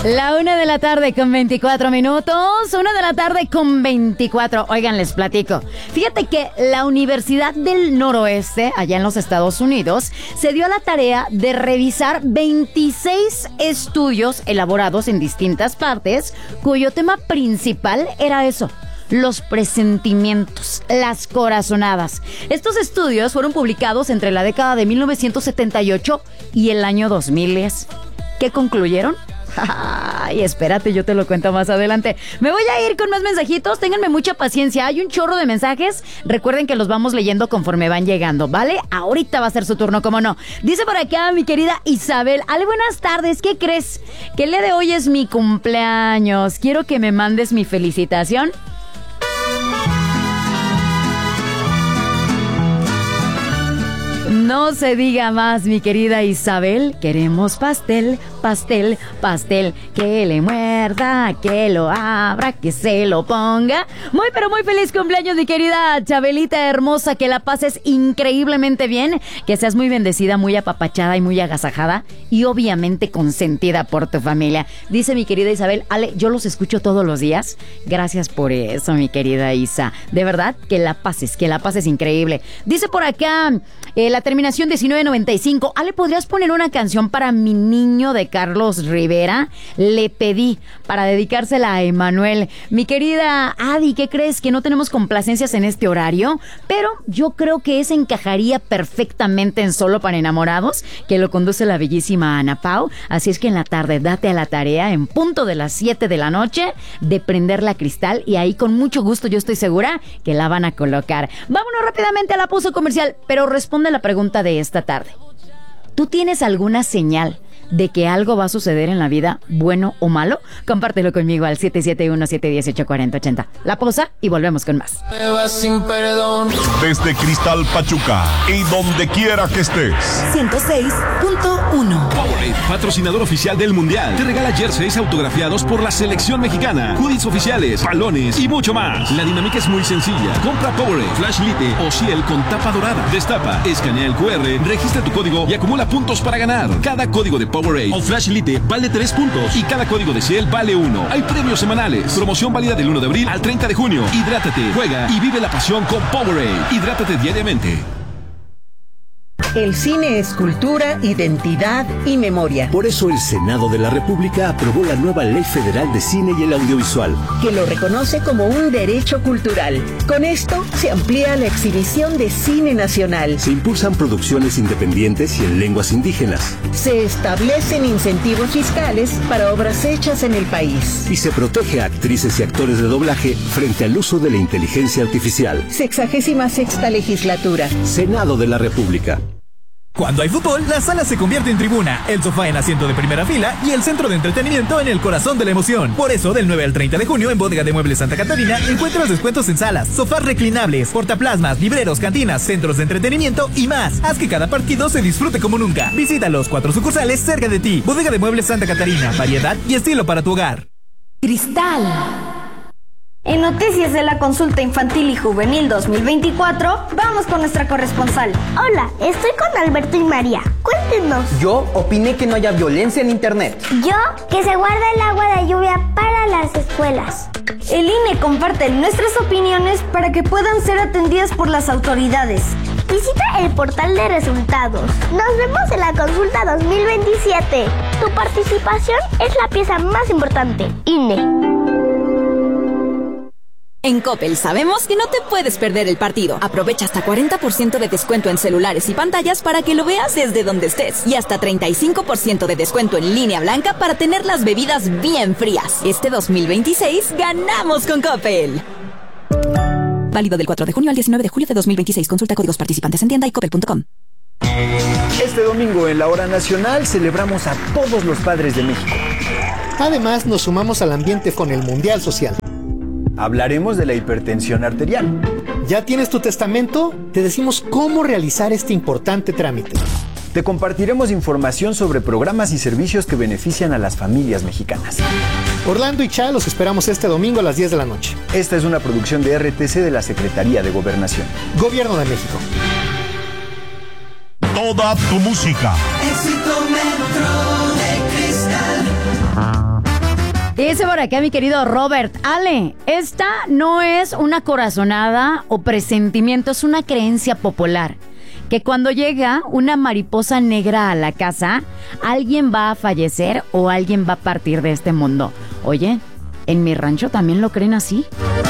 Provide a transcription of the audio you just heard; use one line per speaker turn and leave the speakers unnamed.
La 1:24 1:24. Oigan, les platico. Fíjate que la Universidad del Noroeste, allá en los Estados Unidos, se dio a la tarea de revisar 26 estudios elaborados en distintas partes, cuyo tema principal era eso: los presentimientos, las corazonadas. Estos estudios fueron publicados entre la década de 1978 y el año 2010. ¿Qué concluyeron? Ay, espérate, yo te lo cuento más adelante. Me voy a ir con más mensajitos, ténganme mucha paciencia. Hay un chorro de mensajes, recuerden que los vamos leyendo conforme van llegando, ¿vale? Ahorita va a ser su turno, cómo no. Dice por acá mi querida Isabel: Ale, buenas tardes, ¿qué crees? Que el día de hoy es mi cumpleaños. Quiero que me mandes mi felicitación. No se diga más, mi querida Isabel. Queremos pastel, pastel, pastel. Que le muerda, que lo abra, que se lo ponga. Muy, pero muy feliz cumpleaños, mi querida Chabelita hermosa. Que la pases increíblemente bien. Que seas muy bendecida, muy apapachada y muy agasajada. Y obviamente consentida por tu familia. Dice mi querida Isabel: Ale, yo los escucho todos los días. Gracias por eso, mi querida Isa. De verdad, que la pases increíble. Dice por acá... la terminación 1995. Ale, ¿podrías poner una canción para mi niño de Carlos Rivera? Le pedí para dedicársela a Emanuel. Mi querida Adi, ¿qué crees? Que no tenemos complacencias en este horario, pero yo creo que ese encajaría perfectamente en Solo para Enamorados, que lo conduce la bellísima Ana Pau. Así es que en la tarde date a la tarea, en punto de las 7 de la noche, de prender la Cristal, y ahí con mucho gusto yo estoy segura que la van a colocar. Vámonos rápidamente a la pausa comercial, pero responde la pregunta de esta tarde. ¿Tú tienes alguna señal de que algo va a suceder en la vida, bueno o malo? Compártelo conmigo al 771-718-4080. La pausa y volvemos con más.
Desde Cristal Pachuca y donde quiera que estés.
106.1.
Powerade, patrocinador oficial del Mundial, te regala jerseys autografiados por la selección mexicana, hoodies oficiales, balones y mucho más. La dinámica es muy sencilla. Compra Powerade, Flash Lite o Ciel con tapa dorada. Destapa, escanea el QR, registra tu código y acumula puntos para ganar. Cada código de Powerade o Flash Lite vale 3 puntos y cada código de Ciel vale 1. Hay premios semanales. Promoción válida del 1 de abril al 30 de junio. Hidrátate, juega y vive la pasión con Powerade. Hidrátate diariamente.
El cine es cultura, identidad y memoria.
Por eso el Senado de la República aprobó la nueva Ley Federal de Cine y el Audiovisual,
que lo reconoce como un derecho cultural. Con esto se amplía la exhibición de cine nacional.
Se impulsan producciones independientes y en lenguas indígenas.
Se establecen incentivos fiscales para obras hechas en el país.
Y se protege a actrices y actores de doblaje frente al uso de la inteligencia artificial.
66ª legislatura.
Senado de la República.
Cuando hay fútbol, la sala se convierte en tribuna, el sofá en asiento de primera fila y el centro de entretenimiento en el corazón de la emoción. Por eso, del 9 al 30 de junio en Bodega de Muebles Santa Catarina, encuentras descuentos en salas, sofás reclinables, portaplasmas, libreros, cantinas, centros de entretenimiento y más. Haz que cada partido se disfrute como nunca. Visita los 4 sucursales cerca de ti. Bodega de Muebles Santa Catarina, variedad y estilo para tu hogar.
Cristal.
En noticias de la consulta infantil y juvenil 2024, vamos con nuestra corresponsal.
Hola, estoy con Alberto y María. Cuéntenos.
Yo opiné que no haya violencia en internet.
Yo, que se guarda el agua de lluvia para las escuelas.
El INE comparte nuestras opiniones para que puedan ser atendidas por las autoridades.
Visita el portal de resultados. Nos vemos en la consulta 2027. Tu participación es la pieza más importante. INE.
En Coppel sabemos que no te puedes perder el partido. Aprovecha hasta 40% de descuento en celulares y pantallas para que lo veas desde donde estés. Y hasta 35% de descuento en línea blanca para tener las bebidas bien frías. Este 2026 ganamos con Coppel. Válido del 4 de junio al 19 de julio de 2026. Consulta códigos participantes en tienda y coppel.com.
Este domingo en la Hora Nacional celebramos a todos los padres de México.
Además, nos sumamos al ambiente con el Mundial Social.
Hablaremos de la hipertensión arterial.
¿Ya tienes tu testamento? Te decimos cómo realizar este importante trámite.
Te compartiremos información sobre programas y servicios que benefician a las familias mexicanas.
Orlando y Cha los esperamos este domingo a las 10 de la noche.
Esta es una producción de RTC de la Secretaría de Gobernación.
Gobierno de México.
Toda tu música.
Éxito Metro de Cristal.
Dice por acá mi querido Robert, Ale, esta no es una corazonada o presentimiento, es una creencia popular. Que cuando llega una mariposa negra a la casa, alguien va a fallecer o alguien va a partir de este mundo. Oye, ¿en mi rancho también lo creen así?